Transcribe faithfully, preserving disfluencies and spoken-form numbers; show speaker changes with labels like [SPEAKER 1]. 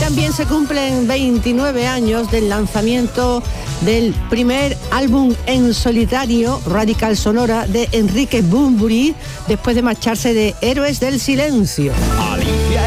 [SPEAKER 1] también se cumplen veintinueve años del lanzamiento del primer álbum en solitario, Radical Sonora, de Enrique Bunbury, después de marcharse de Héroes del Silencio.
[SPEAKER 2] Alicia